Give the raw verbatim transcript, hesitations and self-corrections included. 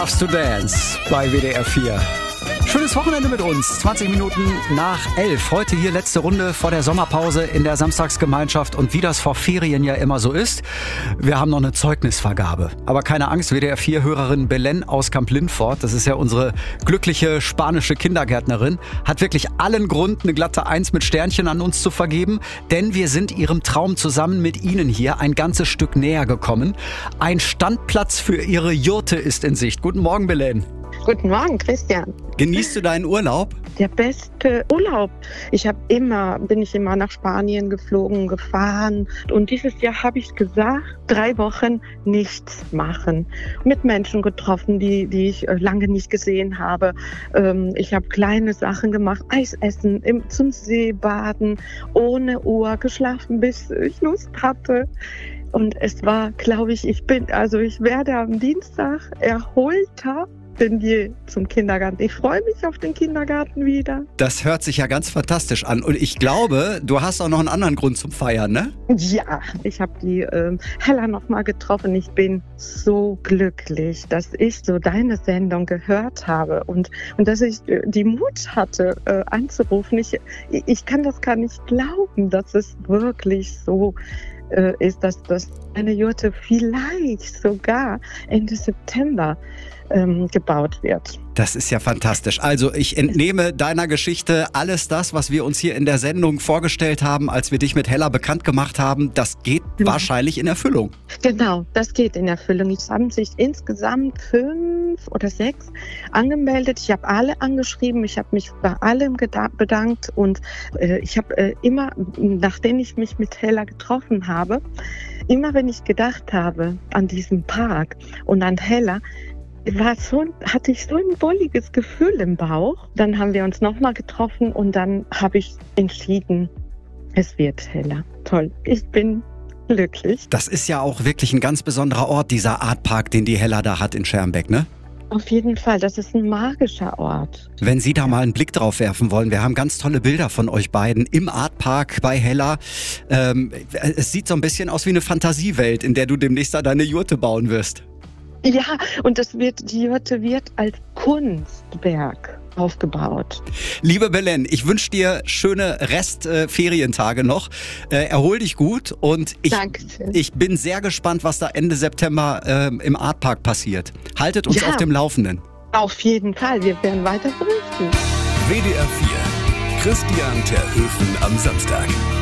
Loves to Dance bei W D R vier. Schönes Wochenende mit uns. zwanzig Minuten nach elf. Heute hier letzte Runde vor der Sommerpause in der Samstagsgemeinschaft. Und wie das vor Ferien ja immer so ist, wir haben noch eine Zeugnisvergabe. Aber keine Angst, W D R vier-Hörerin Belen aus Kamp-Lindfort, das ist ja unsere glückliche spanische Kindergärtnerin, hat wirklich allen Grund, eine glatte Eins mit Sternchen an uns zu vergeben. Denn wir sind ihrem Traum zusammen mit Ihnen hier ein ganzes Stück näher gekommen. Ein Standplatz für Ihre Jurte ist in Sicht. Guten Morgen, Belen. Guten Morgen, Christian. Genießt du deinen Urlaub? Der beste Urlaub. Ich habe immer, bin ich immer nach Spanien geflogen, gefahren. Und dieses Jahr habe ich gesagt, drei Wochen nichts machen. Mit Menschen getroffen, die, die ich lange nicht gesehen habe. Ähm, ich habe kleine Sachen gemacht, Eis essen, im, zum See baden, ohne Uhr, geschlafen, bis ich Lust hatte. Und es war, glaube ich, ich bin, also ich werde am Dienstag erholter denn je zum Kindergarten. Ich freue mich auf den Kindergarten wieder. Das hört sich ja ganz fantastisch an. Und ich glaube, du hast auch noch einen anderen Grund zum Feiern, ne? Ja, ich habe die äh, Hella noch mal getroffen. Ich bin so glücklich, dass ich so deine Sendung gehört habe und, und dass ich äh, die Mut hatte, äh, anzurufen. Ich, ich kann das gar nicht glauben, dass es wirklich so äh, ist, dass, dass eine Jurte vielleicht sogar Ende September ähm, gebaut wird. Das ist ja fantastisch. Also ich entnehme deiner Geschichte alles das, was wir uns hier in der Sendung vorgestellt haben, als wir dich mit Hella bekannt gemacht haben. Das geht mhm. wahrscheinlich in Erfüllung. Genau, das geht in Erfüllung. Es haben sich insgesamt fünf oder sechs angemeldet. Ich habe alle angeschrieben. Ich habe mich bei allem bedankt. Und äh, ich habe äh, immer, nachdem ich mich mit Hella getroffen habe, immer wenn ich gedacht habe an diesen Park und an Hella, war so, hatte ich so ein wohliges Gefühl im Bauch. Dann haben wir uns nochmal getroffen und dann habe ich entschieden, es wird Hella. Toll, ich bin glücklich. Das ist ja auch wirklich ein ganz besonderer Ort, dieser Artpark, den die Hella da hat in Schermbeck, ne? Auf jeden Fall, das ist ein magischer Ort. Wenn Sie da mal einen Blick drauf werfen wollen, wir haben ganz tolle Bilder von euch beiden im Artpark bei Hella. Ähm, es sieht so ein bisschen aus wie eine Fantasiewelt, in der du demnächst da deine Jurte bauen wirst. Ja, und das wird, die Jurte wird als Kunstwerk aufgebaut. Liebe Belen, ich wünsche dir schöne Restferientage äh, noch. Äh, erhol dich gut und ich, ich bin sehr gespannt, was da Ende September äh, im Artpark passiert. Haltet uns ja auf dem Laufenden. Auf jeden Fall, wir werden weiter berichten. W D R vier, Christian Terhöfen am Samstag.